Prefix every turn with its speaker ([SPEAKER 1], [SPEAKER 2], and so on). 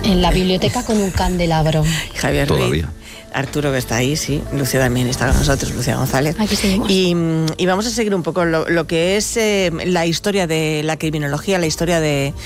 [SPEAKER 1] En la biblioteca con un candelabro.
[SPEAKER 2] Javier
[SPEAKER 3] Todavía.
[SPEAKER 2] Ruiz, Arturo, que está ahí, sí. Lucía también está con nosotros, Lucía González.
[SPEAKER 1] Aquí seguimos.
[SPEAKER 2] Y vamos a seguir un poco lo que es la historia de la criminología, la historia de